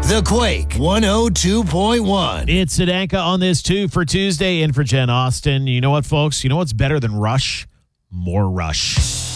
The Quake 102.1. It's Sadanka on this too for Tuesday and for Jen Austen. You know what, folks? You know what's better than Rush? More Rush.